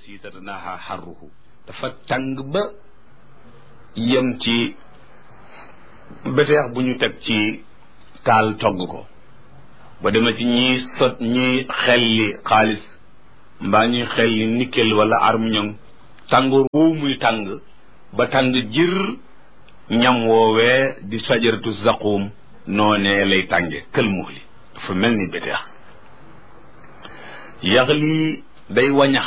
allasi tatanaha xarruhu dafa tàng ba yem ci beteex bu ñu teg ci taal togg ko ba demee ci ñiy xelli xaalis mbaa ñuy xelli nickel wala armiñom tàngoor woowu muy tàng ba tàng jër ñam woowee di sajaratu zaqum noonee lay tànge kël muhli dafa mel ni beteex yaxli day wañax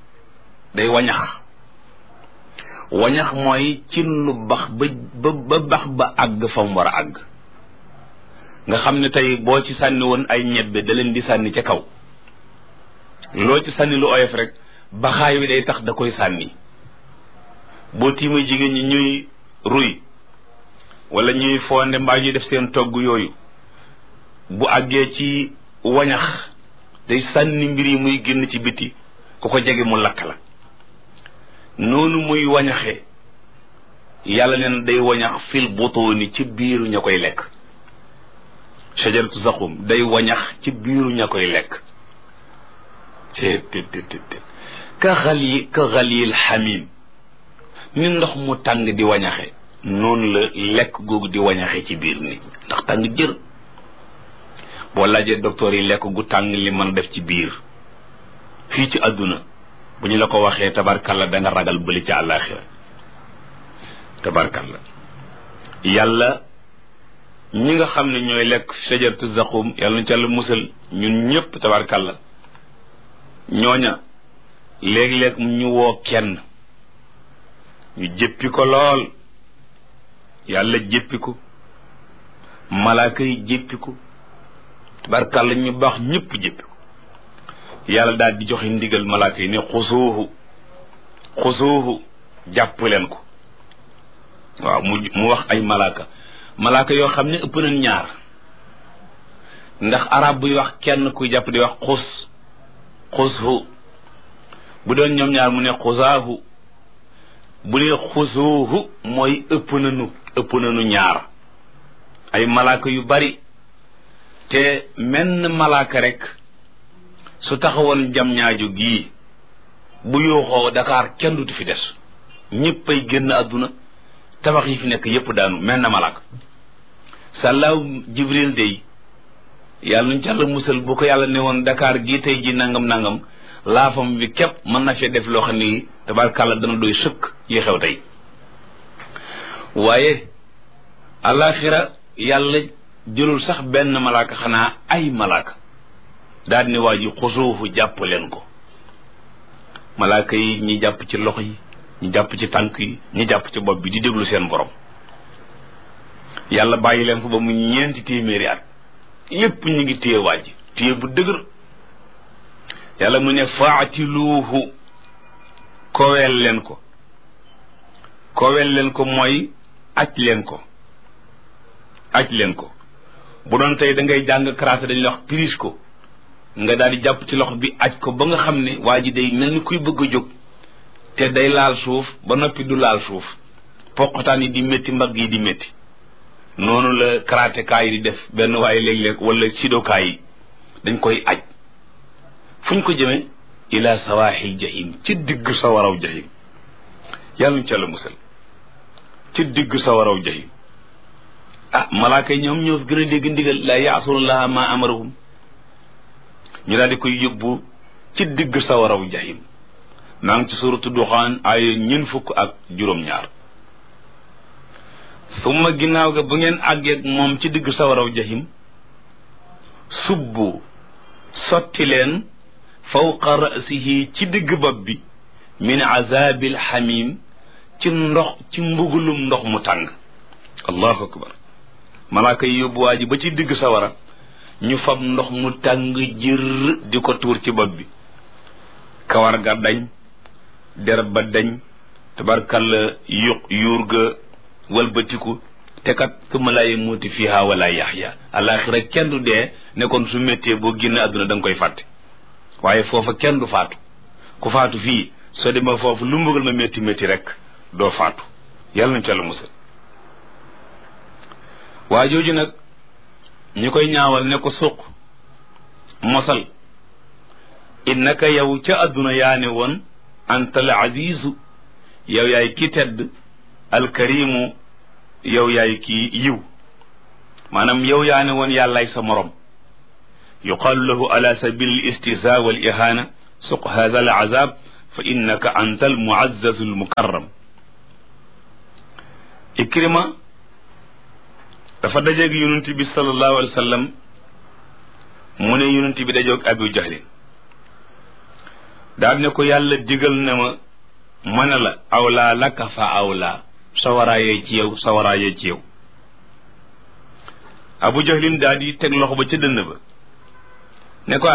wañax mooy cin lu bax ba bax ba àgg fa mu war a àgg nga xam ne tey boo ci sànni woon ay ñebbe da leen di sànni ca kaw loo ci sànni lu oyof rek baxaay wi day tax da koy sànni boo tiimee jigéen ñi ñuy ruy wala ñuy fonde mbaa ñuy def seen togg yooyu bu àggee ci wañax day sànni mbir yi muy génn ci biti ku ko jege mu lakk la noonu muy wañaxe yàlla neen day wañax fil butuuni ci biiru ña koy lekk shajaratu zaqum day wañax ci biiru ña koy lekk ka xalil xamim ni ndox mu tàng di wañaxe noonu la lekk googu di wañaxe ci biir nit ndax tàng jër boo laajee docteur yi lekk gu tàng li mën def ci biir fii ci àdduna bu ñu la ko waxee tabarkalla da nga ragal bëli ci àllaaxira tabarkalla yàlla ñi nga xam ne ñooy lekk shajaratu zaqum yàlla na ci yàlla musal ñun ñëpp tabarkalla ñooña léeg-léeg ñu woo kenn ñu jëppi ko lool yàlla jëppi ko malaaka yi jëppi ko tabarkalla ñu baax ñëpp jëppi ko yàlla daal di joxe ndigal malaaka yi ne xusuuhu jàpp leen ko waaw mu wax ay malaaka yoo xam ne ëpp nañ ñaar ndax arab buy wax kenn kuy jàpp di wax xushu bu doon ñoom ñaar mu ne xusaahu bu dee xusuuhu mooy ëpp nañu ñaar ay malaaka yu bari te menn malaaka rek su taxawoon jam ñaaju gii bu yuuxoo Dakar kenn dutu fi des ñëpp ay génn àdduna tabax yi fi nekk yëpp daanu menn malaaka sàllaaw Jibril dey yàlla nuñ càlla musal bu ko yàlla ne woon Dakar gii tey ji nangam laafam bi képp mën na fee def loo xam ne tabarkàlla dana doy sëkk yi xew tey waaye alaxira yàlla jëlul sax benn malaaka xanaa ay malaaka daal ne waa ji xusuufu jàpp leen ko malaaka yi ñi jàpp ci loxo yi ñi jàpp ci tànk yi ñi jàpp ci bopp bi di déglu seen borom yàlla bàyyi leen ko ba mu 4 téeméeri at yépp ñu ngi téye waa ji téye bu dëgër yàlla mu ne faatiluuhu koweel leen ko mooy aj leen ko bu doon tey da ngay jàng karaté dañuy wax prise ko nga daal di jàpp ci loxo bi aj ko ba nga xam ne waa ji day mel ni kuy bëgg a jóg te day laal suuf ba noppi du laal suuf poqataan yi di métti mbagg yi di métti noonu la karaté kaa yi di def benn waaye léeg-léeg wala sidokaa yi dañ koy aj fu ñu ko jëmee ila sawaaxil jahim ci digg sawaraw jahim yàlla ñu ca la musal ci digg sawaraw jahim malaaka yi ñoom ñoo fi gën a dégg ndigal la yaasunallaha ma amarahum ñu daal di koy yóbbu ci digg sawaraw jahim maa ngi ci suratu duxaan ay 40 summa ginnaaw ga bu ngeen àggeeg moom ci digg sawaraw jahim subbu sotti leen fawqa ra'sihi ci digg bopp bi min azabil xamim ci mbugulum ndox mu tàng allahu akbar malaaka yi yóbbu waa ji ba ci digg sawara ñu fab ndox mu tàng jër di ko tuur ci bopp bi kawar ga dañ der ba dañ tabarkalla yuur ga walbatiku te kat summa laa yamuutu fiha wala yaxya alaxira kenn du dee ne kon su méttee boo génn àdduna da nga koy fàtte waaye foofa kenn du faatu ku faatu fii soo demee foofu lu mbugal ma métti métti rek doo faatu yàlla nañ ca la musal waa jooju nag ñu koy ñaawal ne ko suq mosal innaka yow ca àdduna yaa ne woon anta al azizu yow yaay ki tedd alkarimu yow yaay ki yiw maanaam yow yaa ne woon yàllaay sa morom yuqaalu lahu ala sabil al istihza wal ihana suq hadha al azab fa innaka anta al muazzazu al mukarram Ikrima dafa dajeeg yonent bi sallallahu alayhi wa sallam mu ne yonent bi dajoog Abu Jahlin daal ne ko yàlla digal na ma ne la awlaa laka fa awlaa sawaraayee ci yow sawaraayee ci yow Abu Jahlin daal di teg loxo ba ca dënn ba ne ko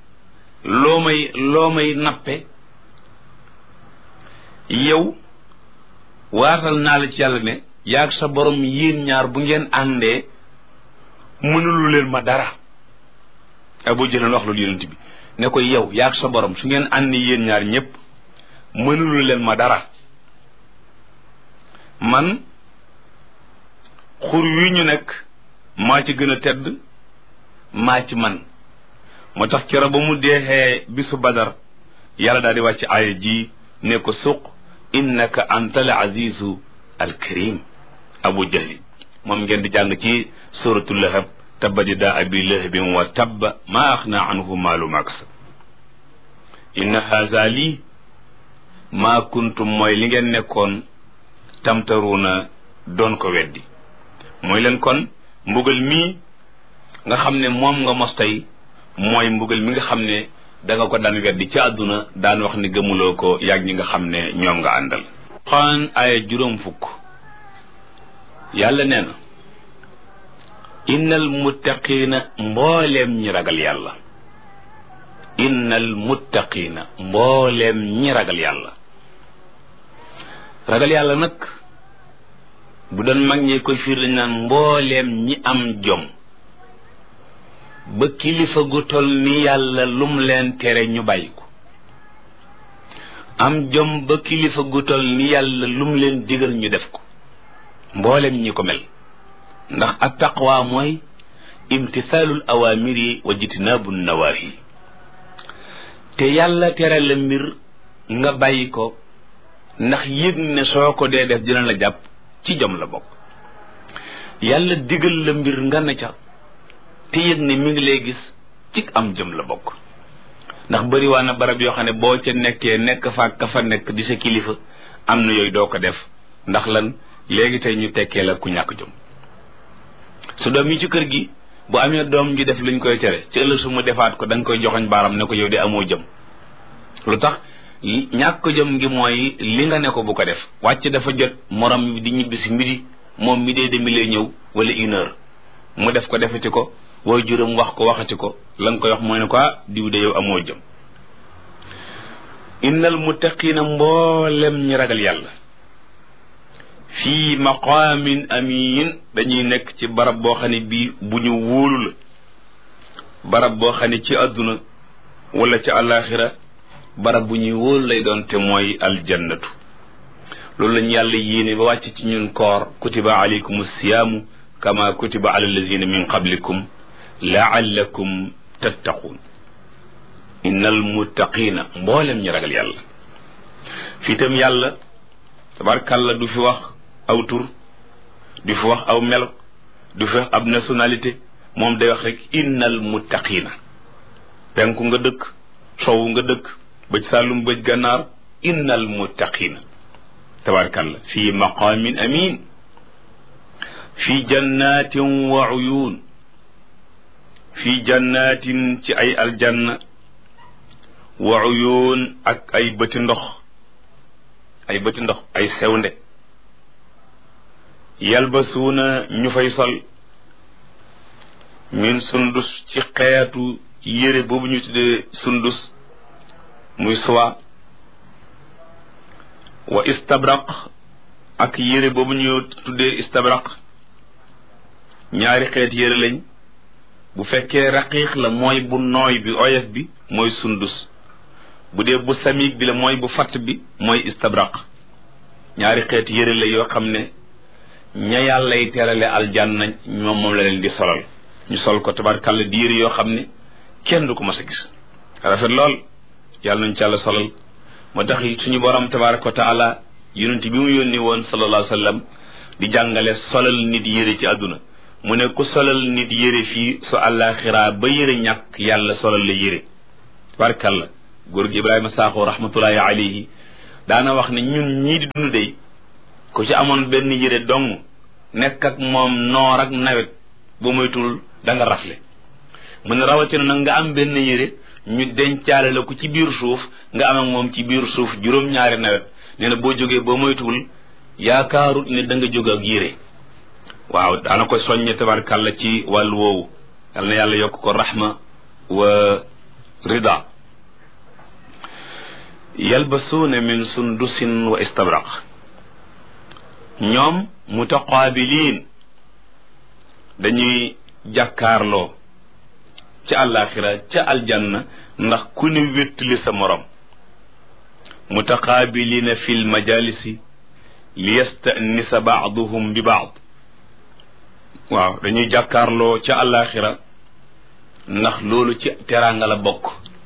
loo may nappe yow waatal naa la ci yàlla ne yaag sa borom yéen ñaar bu ngeen àndee mënulu leen ma dara Abu Jahlin wax loolu yonent bi ne ko yow yaag sa borom su ngeen àndee yéen ñaar ñépp mënulu leen ma dara man xur wi ñu nekk maa ci gën a tedd maa ci man moo tax keroog ba mu deexee bisu Badar yàlla daal di wàcc aaya ji ne ko suq innaka anta al azizu al karim Abu Jahlin moom ngeen di jàng ci suratul lahab tabbat yadaa abi lahabin wa tabba maa axna anhu maalu ma kasab inna haza lii maa kuntum mooy li ngeen nekkoon tamtaruuna doon ko weddi mooy leen kon mbugal mii nga xam ne moom nga mos tey mooy mbugal mi nga xam ne danga ko daan weddi ci àdduna daan wax ni gëmuloo ko yàgg ñi nga xam ne ñoom nga àndal xaan ay juróom fukk yàlla nee na innal muttaqiina mbooleem ñi ragal yàlla innal muttaqiina mbooleem ñi ragal yàlla ragal yàlla nag bu doon mag ñee koy fiir lañ naan mbooleem ñi am jom ba kilifa gu tol ni yàlla lum leen tere ñu bàyyi ko am jom ba kilifa gu tol ni yàlla lum leen digal ñu def ko mbooleem ñi ko mel ndax at taqwa mooy imtisaalul awaamiri wa jitnaabu nawaahi te yàlla tere la mbir nga bàyyi ko ndax yëg ne soo ko dee def dina la jàpp ci jom la bokk yàlla digal la mbir nga ne ca te yëg ne mi ngi lay gis ci am jëm la bokk ndax bëri waa na barab yoo xam ne boo ca nekkee nekk fa ka fa nekk di sa kilifa am na yooyu doo ko def ndax lan léegi tey ñu tekkee la ku ñàkk jom su doom yi ci kër gi bu amee doom ji def luñ koy tere ci ëllëg su mu defaat ko da nga koy joxoñ baaram ne ko yow de amoo jëm lu tax ñàkk jëm ngi mooy li nga ne ko bu ko def wàcc dafa jot morom di ñibbi si midi moom mi dee demi lay ñëw wala 1 heure mu def ko defati ko wooy juróom wax ko waxati ko la nga koy wax mooy ne ko diw de yow amoo jëm innal muttaqiina mboolem ñi ragal yàlla fii maqaamin amin dañuy nekk ci barab boo xam ne bii bu ñu wóolu la barab boo xam ne ci àdduna wala ci àllaaxira barab bu ñuy wóolu lay doon te mooy aljannatu loolu lañu yàlla yéene ba wàcc ci ñun koor kutiba alaykum siyaamu kama kutiba ala alladina min qablikum laallakum tattaquun innal muttaqiina mboolem ñi ragal yàlla fii tam yàlla tabarkàlla du fi wax aw tur du fi wax aw melo du fi wax ab nationalité moom day wax rek innal muttaqiina penku nga dëkk sowu nga dëkk bëj sàllum bëj gànnaar innal muttaqiina tabarkàlla fii maqaamin amin fii jannatin wa uyuun fii jannatin ci ay aljanna wa uyuun ak ay bëti ndox ay sewnde yalbasuuna ñu fay sol min sundus ci xeetu yére boobu ñu tuddee sundus muy soie wa istabraq ak yére boobu ñu tuddee istabraq ñaari xeet yére lañ bu fekkee raqiiq la mooy bu nooy bi oyof bi mooy sundus bu dee bu samiig bi la mooy bu fatt bi mooy istabraq ñaari xeet yére la yoo xam ne ña yàllay terale aljanna ñoom moom la leen di solal ñu sol ko tabarkàlla di yére yoo xam ne kenn du ko mas a gis rafet lool yàlla nañ ci yàlla solal moo tax suñu borom tabaraka wa taala yonent bi mu yónni woon sallallahu alayhi wa sallam di jàngale solal nit yére ci àdduna mu ne ku solal nit yére fii su àllaaxira ba yére ñàkk yàlla solal la yére tabarakalla góor gi Ibrahima Sakho rahmatullahi alayhi daana wax ne ñun ñii di dund dey ku ci amoon benn yére dong nekk ak moom noor ak nawet ba moytul da nga rafle mu ne rawatina nag nga am benn yére ñu dencaale la ko ci biir suuf nga am ak moom ci biir suuf juróom-ñaari nawet nee na boo jógee ba moytuwul yaakaarut ne da nga jóg ak yére waaw daana koy soññe tabarkàlla ci wàllu woowu yal na yàlla yokk ko rahma wa rida yalbasuuna min sundusin wa istabraq ñoom mutaqaabiliin dañuy jàkkaarloo ca àllaaxira ca aljanna ndax ku ne wéttali sa morom mutaqaabiliina fi lmajalisi li yastanisa baaduhum bi baad waaw dañuy jàkkaarloo ca àllaaxira ndax loolu ci teraanga la bokk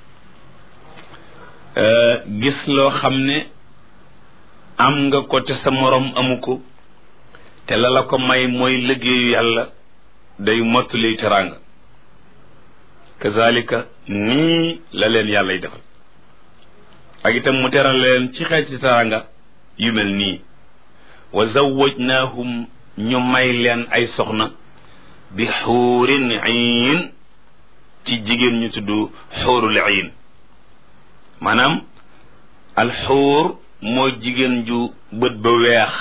gis loo xam ne am nga ko te sa morom amu ko te la la ko may mooy liggéeyu yàlla day mottali teraanga kazalika nii la leen yàllay defal ak itam mu teral leen ci xeeti teraanga yu mel nii wa zawwajnaahum ñu may leen ay soxna bi xuurin iin ci jigéen ñu tudd xuurul iin maanaam alxuur mooy jigéen ju bët ba weex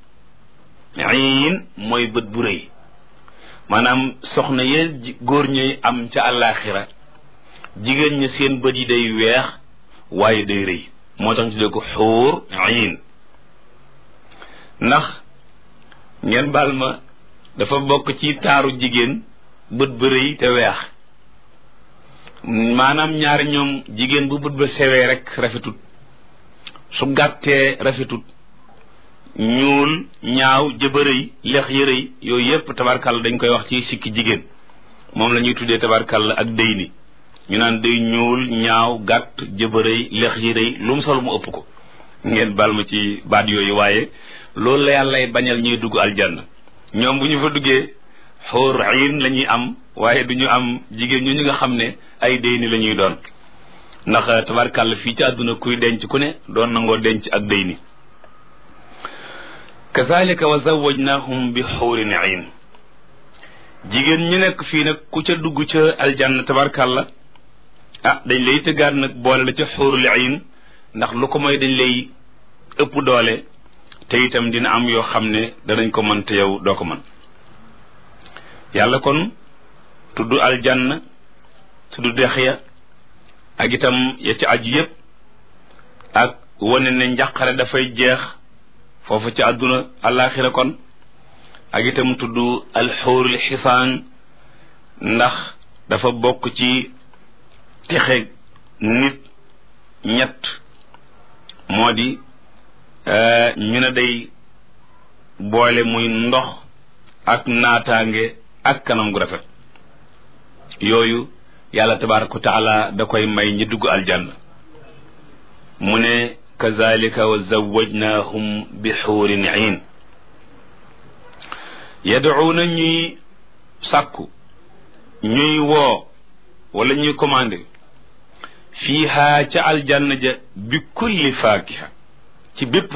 iin mooy bët bu rëy maanaam soxna yee góor ñuy am ca àllaaxira jigéen ñi seen bët yi day weex waaye day rëy moo tax ñu tuddee ko xuur iin ndax ngeen baal ma dafa bokk ci taaru jigéen bët ba rëy te weex maanaam ñaari ñoom jigéen bu bët ba sewee rek rafetut su gàttee rafetut ñuul ñaaw jëbërëy lex yërëy yooyu yépp tabarkàlla dañ koy wax ci sikki jigéen moom la ñuy tuddee tabarkàlla ak dëy ni ñu naan day ñuul ñaaw gàtt jëbërëy lex yërëy lu mu sol mu ëpp ko ngeen baal ma ci baat yooyu waaye loolu la yàllay bañal ñuy dugg aljanna ñoom bu ñu fa duggee xóor ayin la ñuy am waaye du ñu am jigéen ñu nga xam ne ay dëy ni la ñuy doon ndax tabarkàlla fii ci àdduna kuy denc ku ne doon nangoo denc ak dëy ni kazalika wa zawwajnahum bi xuurin ayn jigéen ñu nekk fii nag ku ca dugg ca aljanna tabarkàlla dañ lay tëggaat nag boole la ca xuurul ayn ndax lu ko mooy dañ lay ëpp doole te itam dina am yoo xam ne danañ ko mën te yow doo ko mën yàlla kon tudd aljanna tudd dex ya ak itam ya ci aju yépp ak wane ne njàqare dafay jeex foofu ci àdduna àllaaxira kon ak itam tudd alxuurul xisaan ndax dafa bokk ci texe nit ñett moo di ñu ne day boole muy ndox ak naataange ak kanam gu rafet yooyu yàlla tabaraka wa taala da koy may ñi dugg aljanna mu ne kazalika wa zawwajnahum bi xuurin iin yad'uuna ñuy sàkku ñuy woo wala ñuy commandé fiiha ca aljanna ja bi kulli faakiha ci bépp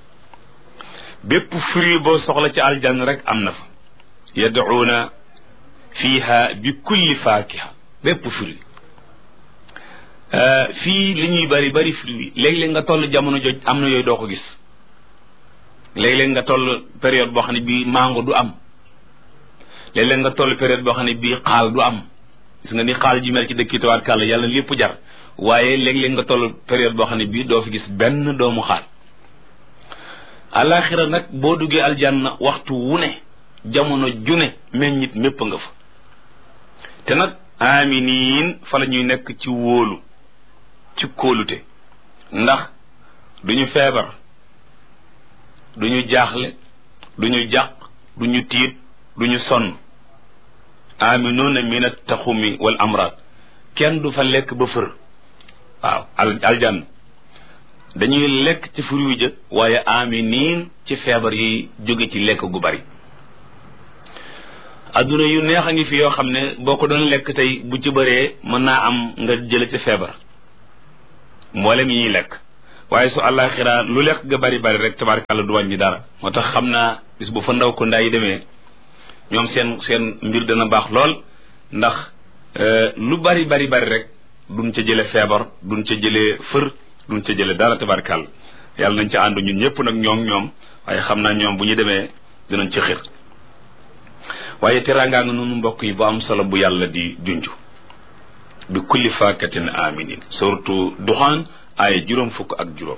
fruit boo soxla ci aljanna rek am na fa yad'uuna fiiha bi kulli faakiha bépp fruit fii li ñuy bari fruit léeg-léeg nga toll jamono joj am na yooyu doo ko gis léeg-léeg nga toll période boo xam ne bii mango du am léeg-léeg nga toll période boo xam ne bii xaal du am gis nga ni xaal ji mel ci dëkk yi tabaarkàlla yàlla lépp jar waaye léeg-léeg nga toll période boo xam ne bii doo fi gis benn doomu xaal alaxira nag boo duggee aljanna waxtu wu ne jamono june meññit mépp nga fa te nag aminiin fa la ñuy nekk ci wóolu ci kóolute ndax duñu feebar duñu jaaxle duñu jàq duñu tiit duñu sonn aminuuna min attaxumi wal amraad kenn du fa lekk ba fër waaw aljanna dañuy lekk ci fruit ja waaye aminin ci feebar yi jóge ci lekk gu bari. adduna yu neex a ngi fi yoo xam ne boo ko doon lekk tey bu ci bëree mën naa am nga jële ci feebar mboolem yi ñuy lekk, waaye su àllaaxira lu lekk ga bari bari rek tabaarkàlla du wàññi dara. moo tax xam naa bis bu fa ndaw ko ndaa yi demee ñoom seen mbir dana baax lool, ndax lu bari bari bari rek duñ ca jële feebar, duñ ca jële fër, duñ ca jële dara tabaarkàlla. yàlla nañ ca ànd ñun ñëpp nag ñoom waaye xam naa ñoom bu ñu demee dinañ ci xir. waaye teraangaa nga noonu mbokk yi bu am solo bu yàlla di junj bi kulli faakatin aminin, surtout Duxaan ay 40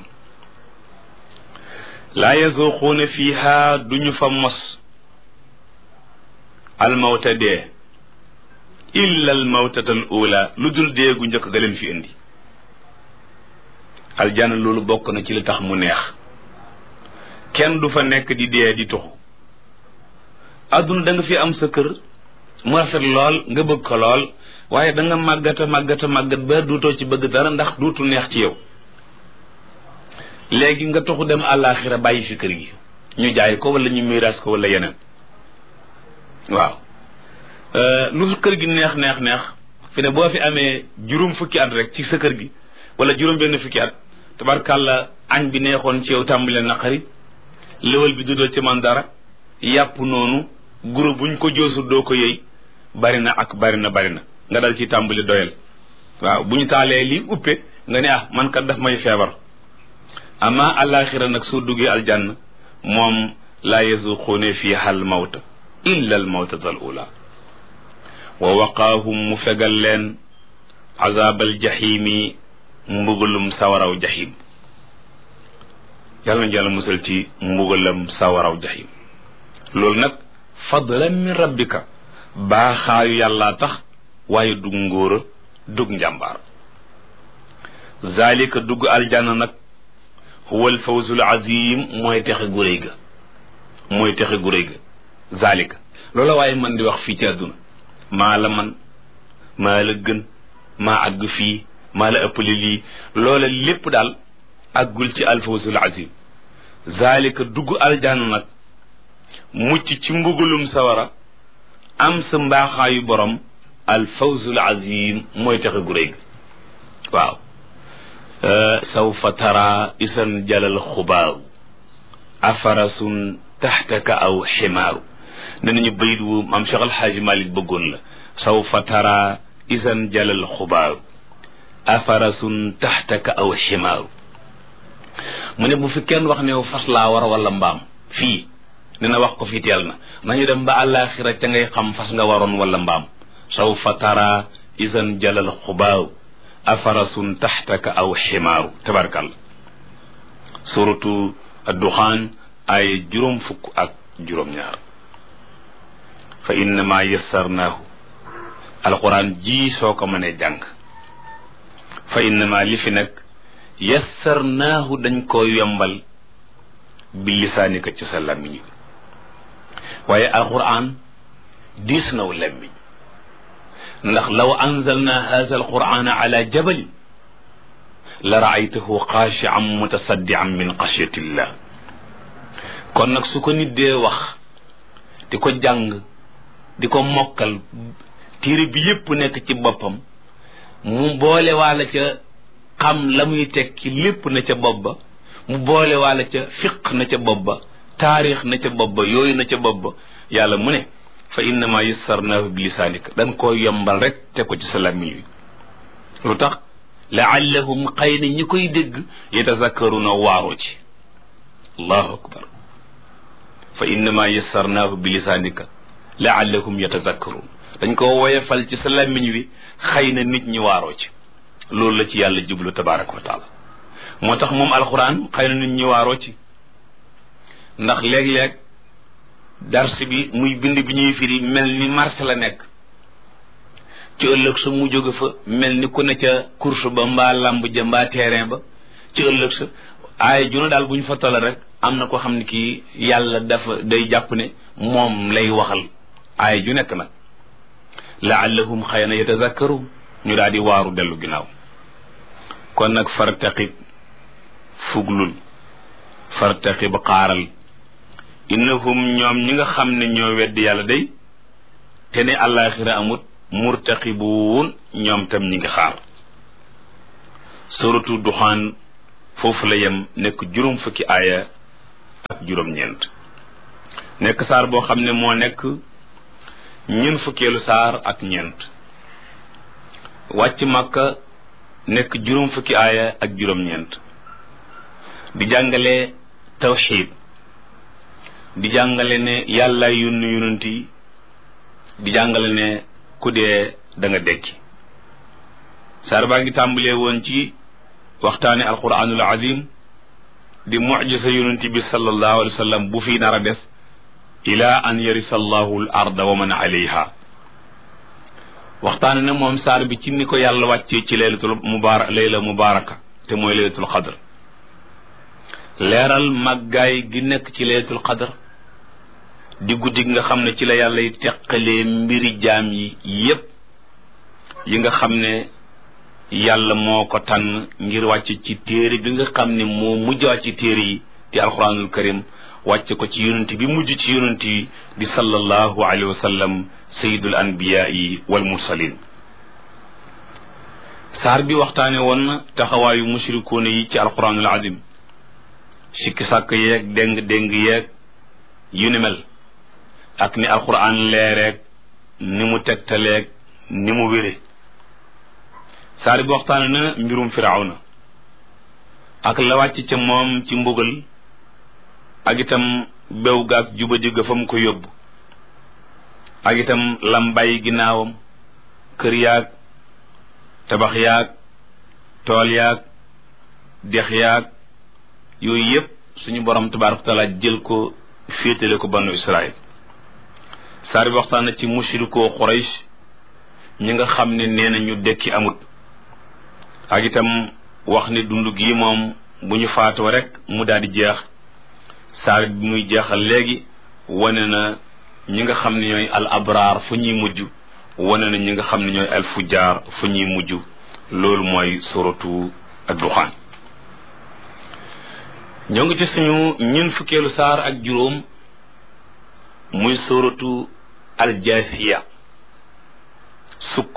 laa yazuquuna fiiha duñu fa mos almawta dee illa almawtatal ula lu dul dee gu njëkk ga leen fi indi. aljana loolu bokk na ci li tax mu neex, kenn du fa nekk di dee di tuxu. adduna da nga fi am sa kër mu rafet lool nga bëgg ko lool, waaye da nga màggat ba duutoo ci bëgg dara ndax duutu neex ci yow. léegi nga toxu dem àllaaxira bàyyi fi kër gi, ñu jaay ko wala ñu miiraas ko wala yeneen. waaw lu kër gi neex fi ne boo fi amee 40 fukki at rek ci sa kër gi wala 40 fukki at, tabarkàlla añ bi neexoon ci yow tàmbale naqari, léwal bi dudoo ci man dara, yàpp noonu guro buñ ko joosul doo ko yëy, bari na nga dal ci tàmbali doyal. waaw bu ñu taalee lii uppe nga ne man kat daf may feebar. ama alaxira nag soo duggee aljanna moom laa yazuquuna fiha al mawta illa al mawtata al ula wa waqaahum mu fegal leen azabal jahimi mbugalum sawaraw jahim. yàlla na yàlla musal ci mbugalam sawaraw jahim. loolu nag fadlan min rabbika, baaxaayu yàllaa tax, waaye dug ngóora dug njàmbaar. zalika dugg aljanna nag huwa alfawzul azim, mooy texe gu rëy ga zalika loola waaye man di wax fii ci àdduna maa la man, maa la gën, maa àgg fii, maa la ëppale lii, loola lépp daal àggul ci alfawzul azim. zalika dugg aljanna nag mucc ci mbugulum sawara, am sa mbaaxaayu borom, alfawzul azim mooy texe gu rëy. waaw sawfa tara isan jalal xubaaru afarasun taxtaka aw ximaaru. ne nañu bayit wu maam Cheikh Alxaaji Malik bëggoon la. sawfa tara isan jalal xubaaru afarasun taxtaka aw ximaaru. mu ne bu fi kenn wax ne fas laa war wala mbaam fii, ne na wax ko fii teel na, nañu dem ba àllaaxira ca ngay xam fas nga waroon wala mbaam. sawfa tara isan jalal xubaaru afarasun taxtaka aw ximaaru. tabarkàlla. suratu adduxaan ay 40 fa innama yassarnaahu, alquran ji soo ko mënee jàng, fa innama li fi nag yassarnaahu dañ koo yombal bi lisaanika ci sa làmmiñ. waaye alquran diis naw làmmiñ, ndax law anzalna haza alqurana ala jabalin la raaytahu xaashian mutasaddian min xashyatillah. kon nag su ko nit dee wax di ko jàng di ko mokkal, téere bi yépp nekk ci boppam, mu boole waala ca xam la muy tekki lépp na ca bopp ba, mu boole waala ca fiq na ca bopp ba, taarix na ca bopp ba, yooyu na ca bopp ba. yàlla mu ne fa innama yassarnaahu bi lisaanika, dañ koo yombal rek te ko ci sa làmmiñ wi. lu tax? laallahum xëy na ñi koy dégg yatazakkaruna waaroo ci. allahu akbar. fa innama yassarnaahu bi lisaanika laallahum yatazakkarun, dañ ko woyefal ci sa làmmiñ wi xëy na nit ñi waaroo ci. loolu la ci yàlla jublu tabaraka wa taala. moo tax moom alquran xëy na nit ñi waaroo ci, ndax léeg-léeg dars bi muy bind bi ñuy firi mel ni marché la nekk, ci ëllëg sa mu jóge fa mel ni ku ne ca course ba mbaa lamb ja mbaa terrain ba, ci ëllëg sa aaya juna daal bu ñu fa toll rek am na ko xam ne kii yàlla dafa day jàpp ne moom lay waxal aaya ju nekk nag. laallahum xëy na yatazakkaru, ñu daal di waaru dellu ginnaaw. kon nag fartaqib fuglul fartaqib xaaral innahum ñoom ñi nga xam ne ñoo weddi yàlla day te ne àllaaxira amut murtaqibuun ñoom tam ñi ngi xaar. suratu duxaan foofu la yem nekk juróom fukki aaya ak juróom-ñeent nekk saar boo xam ne moo nekk ñeent fukkeelu saar ak ñeent wàcc Makka nekk juróom fukki aaya ak juróom-ñeent di jàngale tawxiid di jàngale ne yàlla yónni yonent yi di jàngale ne ku dee da nga dekki. saar baa ngi tàmbalee woon ci waxtaane alquranul azim di mujisa yonent bi sallallahu alayhi wa sallam bu fi nar a des ila an yarisa allahu al arda wa man alayha. waxtaane na moom saar bi ci ni ko yàlla wàccee ci layla mubaraka te mooy laylatul qadr, leeral màggaay gi nekk ci laylatul qadr di guddi gi nga xam ne ci la yàlla yi teqalee mbiri jaam yi yépp yi nga xam ne yàlla moo ko tànn ngir wàcc ci téere bi nga xam ne moo mujj wàcc ci téere yi di alquranul karim wàcc ko ci yonent bi mujj ci yonent yi di sallallahu alayhi wa sallam sayyidul anbiyaai wal mursalin. saar bi waxtaane woon na taxawaayu mushrikuuna yi ci alquranul azim, sikki sàkk yeeg déng yeeg yu ni mel, ak ni alquran leereeg ni mu tegtaleeg ni mu wére. saar bi waxtaane na mbirum firawna ak la wàcc ca moom ci mbugal ak itam bew gaag jubadi ga fa mu ko yóbbu ak itam lam bàyyi ginnaawam, kër yaag tabax yaag tool yaag dex yaag yooyu yépp suñu borom tabaaraka wa taala jël ko féetale ko banu Israël. saar bi waxtaan na ci mushrikoo Quraysh ñi nga xam ne nee na ñu dekki amut ak itam wax ne dund gi moom bu ñu faatoo rek mu daal di jeex. saar bi muy jeexal léegi wane na ñi nga xam ne ñooy al abraar fu ñuy mujj, wane na ñi nga xam ne ñooy al fujjaar fu ñuy mujj. loolu mooy suratu ad-Duxaan. ñoo ngi ci suñu ñeent fukkeelu saar ak juróom muy suratu al-Jaasiya. sukk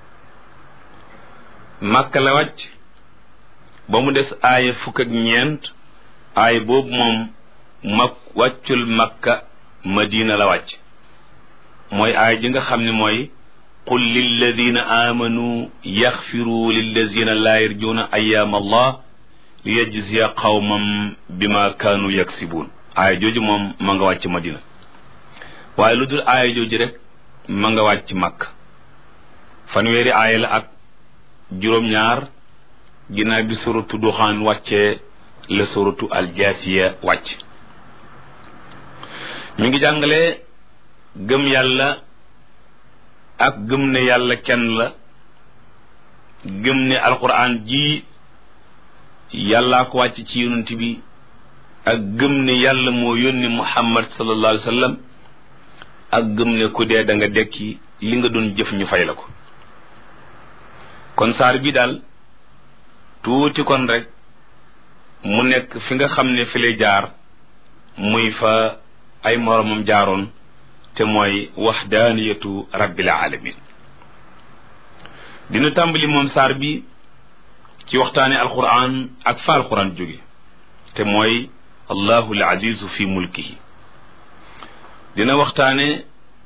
Makka la wàcc ba mu des aaya fukk ak ñeent. aaya boobu moom wàccul Makka, Madina la wàcc. mooy aaya ji nga xam ne mooy qul lilladina amanu yaxfiru lilladina laa yarjuuna ayaama allah liyajziya qawmam bima kaanu yaksibuun. aaya jooju moom ma nga wàcc Madina, waaye lu dul aaya jooju rek ma nga wàcc Makka. fanweeri aaya la ak juróom-ñaar ginnaaw bi suratu Duxaan wàccee la suratu Aljaasiya wàcc. mi ngi jàngale gëm yàlla ak gëm ne yàlla kenn la, gëm ne alquran ji yàllaa ko wàcc ci yonent bi, ak gëm ne yàlla moo yónni Muhammad sallallahu alayhi wa sallam, ak gëm ne ku dee da nga dekki li nga doon jëf ñu fay la ko. kon saar bi daal tuuti kon rek mu nekk fi nga xam ne fi lay jaar muy fa ay moromam jaaroon te mooy waxdaaniyatu rabbil alamin. dina tàmbali moom saar bi ci waxtaane alquran ak fa alquran jóge te mooy allahu al azizu fi mulkihi. dina waxtaane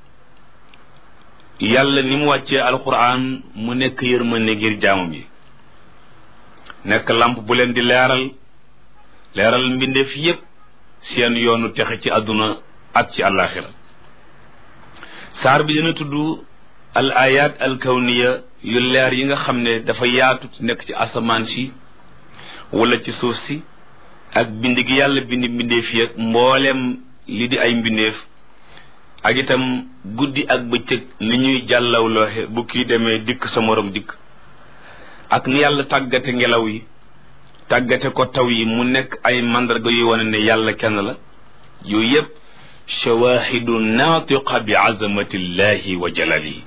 yàlla ni mu wàccee alquran mu nekk yërmande ngir jaamam yi, nekk lamp bu leen di leeral mbindeef yépp seen yoonu texe ci àdduna ak ci àllaaxira. saar bi dina tudd al ayat al kawniya yu leer yi nga xam ne dafa yaatu nekk ci asamaan si wala ci suuf si, ak bind gi yàlla bind mbindeef yi ak mboolem li di ay mbindeef, ak itam guddi ak bëccëg ni ñuy jàllawlooxe bu kii demee dikk sa morom dikk, ak ni yàlla tàggate ngelaw yi, tàggate ko taw yi mu nekk ay mandarga yuy wane ne yàlla kenn la. yooyu yépp shawahidu naatiqa bi azamatillahi wa jalalihi,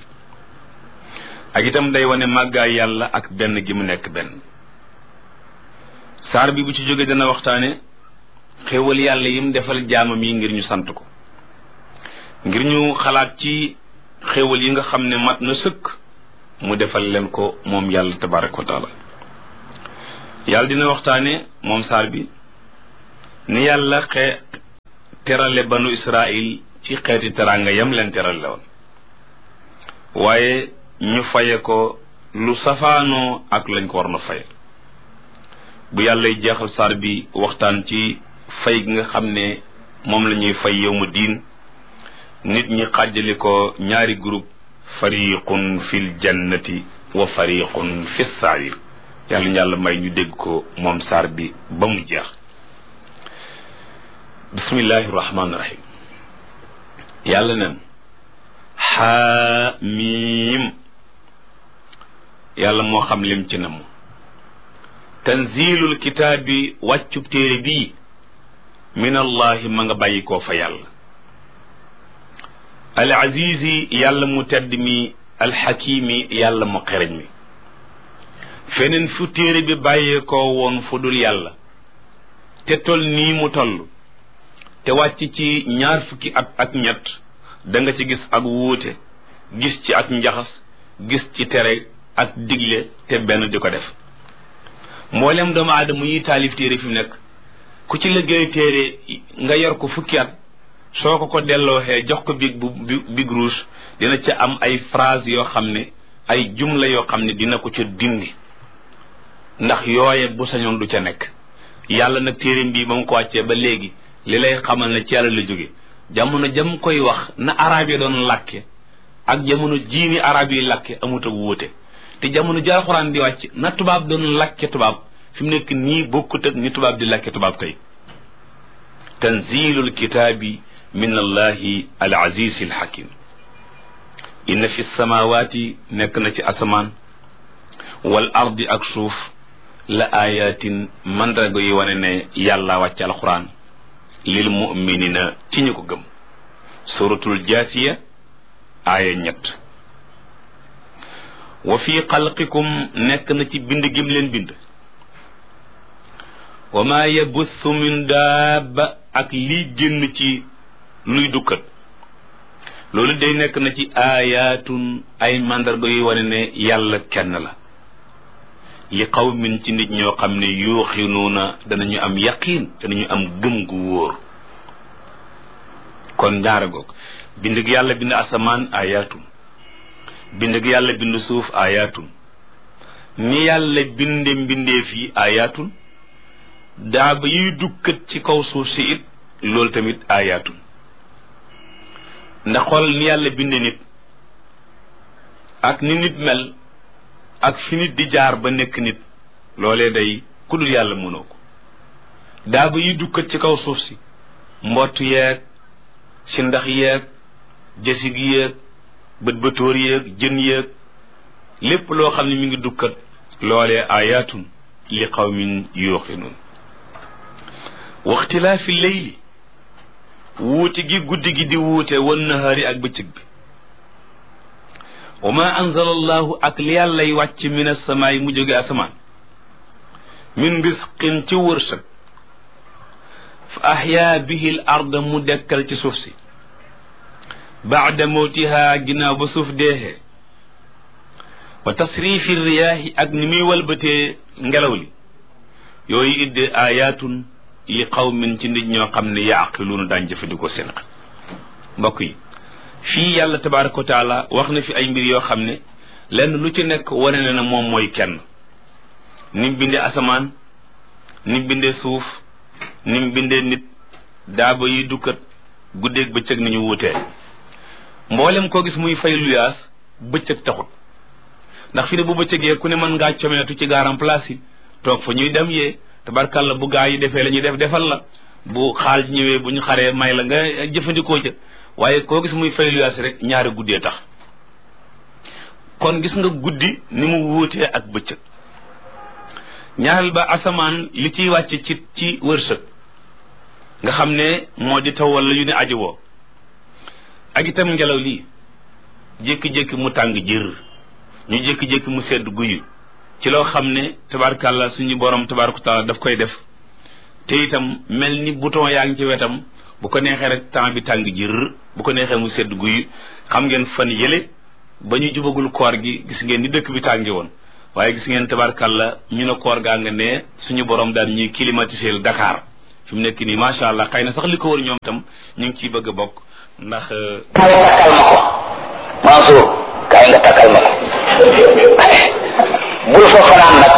ak itam day wane màggaay yàlla ak benn gi mu nekk benn. saar bi bu ci jóge dana waxtaane xéewal yàlla yim defal jaamam yi ngir ñu sant ko, ngir ñu xalaat ci xéewal yi nga xam ne mat na sëkk mu defal leen ko moom yàlla tabaraka wa taala. yàlla dina waxtaane moom saar bi ni yàlla terale banu Israil ci xeeti teraanga yam leen terale woon, waaye ñu faye ko lu safaanoo ak lañ ko war na faye. bu yàllay jeexal saar bi waxtaan ci fay gi nga xam ne moom la ñuy fay yawmu diin, nit ñi xàjjali ko ñaari groupe, fariqun fil jannati wa fariqun fis sair. yàlla ñu yàlla may ñu dégg ko moom saar bi ba mu jeex. bismillahi rahmaani rahim. yàlla neen xaamiim, yàlla moo xam lim ci namu. tanzilul kitaabi, wàccub téere bii, min allahi ma nga bàyyi koo fa yàlla. al azizi, yàlla mu tedd mi, alxakimi, yàlla mu xereñ mi. feneen fu téere bi bàyyeekoo woon fu dul yàlla te tol nii mu toll te wàcc ci 20 fukki at ak ñett, da nga ci gis ak wuute, gis ci ak njaxas, gis ci tere ak digle te benn di ko def. mboolem doomu aadama yi taalif téere fi mu nekk, ku ci liggéey téere nga yor ko fukki at, soo ko dellooxee jox ko big rouge, dina ca am ay phrase yoo xam ne, ay jumla yoo xam ne dina ko ca dindi, ndax yooye bu sañoon du ca nekk. yàlla nag téere bii ba mu ko wàccee ba léegi li lay xamal ne ci yàlla la jóge. jamono jam koy wax na arab yi doon làkke ak jamono jiini arab yi làkke amut ak wuute, te jamono ji alxuraan di wàcc na tubaab doon làkke tubaab fi mu nekk nii bokkut ak ni tubaab di làkke tubaab kay. tanzilul kitaabi min allahi al aziz al hakim. inna fi samawati, nekk na ci asamaan, wal ardi ak suuf, la ayatin, mandarga yi wane ne yàlla wàcc alquran, lil muminina, ci ñu ko gëm. suratul jaasiya aaya 3. wa fi xalqikum, nekk na ci bind gim leen bind. wa ma yabuthu min daaba, ak lii génn ci luy dukkat, loolu day nekk na ci ayatun, ay mandarga yu wane ne yàlla kenn la. li qawmin, ci nit ñoo xam ne yuuxinuuna, danañu am yaqiin, danañu am gëm gu wóor. kon ñaara goog, bind gi yàlla bind asamaan ayatun, bind gi yàlla bind suuf ayatun, ni yàlla binde mbindeef yi ayatun, daaba yuy dukkat ci kaw suuf si it loolu tamit ayatun. ndax xool ni yàlla binde nit ak ni nit mel ak fi nit di jaar ba nekk nit, loolee day ku dul yàlla mënoo ko. daaba yuy dukkat ci kaw suuf si, mbott yeeg, si ndax yeeg, jësig yeeg, bët bëtóor yeeg, jën yeeg, lépp loo xam ne mi ngi dukkat, loolee ayatun li qawmin yuuqinuun. waxtilaafi leyli, wuute gi guddi gi di wuute, wan nahaari ak bëccëg bi. wa ma anzala allahu, ak li yàllay wàcc min asamaay, mu jóge asamaan, min risqin ci wërsëg, fa ahyaa bihi l arda, mu dekkal ci suuf si, baada mawtiha, ginnaaw ba suuf deexee. wa tasrifi riyaahi, ak ni muy walbatee ngelaw li, yooyu idde ayatun li qawmin, ci nit ñoo xam ne yaaqiluuna, daañ jëfandikoo seen xel. mbokk yi, fii yàlla tabaraka wa taala wax na fi ay mbir yoo xam ne lenn lu ci nekk wane na ne moom mooy kenn. ni mu bindee asamaan, ni mu bindee suuf, ni mu bindee nit, daaba yi dukkat, guddeeg bëccëg ni ñu wutee. mboolem koo gis muy fay luyaas, bëccëg taxut. ndax fi ne bu bëccëgee ku ne mën ngaa comeetu ci garam place yi, toog fa ñuy dem yee, tabarkalla bu gaa yi defee la ñuy def defal la, bu xaal ñëwee bu ñu xaree may la nga jëfandikoo ca. waaye koo gis muy fay luyaas rek ñaari guddee tax. kon gis nga guddi ni mu wuutee ak bëccëg. ñaareel ba asamaan li ciy wàcce ci wërsëg, nga xam ne moo di taw wala yu ne aji woo. ak itam ngelaw lii jékki-jékki mu tàng jër, ñu jékki-jékki mu sedd guyu, ci loo xam ne tabarkàlla suñu borom tabaraka taala daf koy def te itam mel ni bouton yaa ngi ci wetam bu ko neexee rek temps bi tàng jër bu ko neexee mu sedd guy xam ngeen fan yële ba ñu jubagul koor gi gis ngeen ni dëkk bi tàngi woon waaye gis ngeen tabarkàlla ñu ne koor gaa nga ne suñu borom daan ñuy climatiser Dakar fi mu nekk nii macha allah xëy na sax li ko wër ñoom itam ñu ngi ciy bëgg a bokk ndax. kaay nga takkal ma ko Mansour kaay nga takkal ma ko bul fa fanaan nag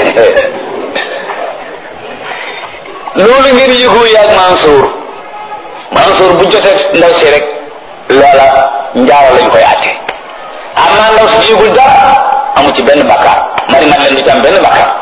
loolu ngeen yëgu yaag Mansour bu jotee ndaw si rek loola njaaro lañ koy àtte am naa ndaw si yëgul dara amu ci benn bakkaar mari nag leen du ci am benn bakkaar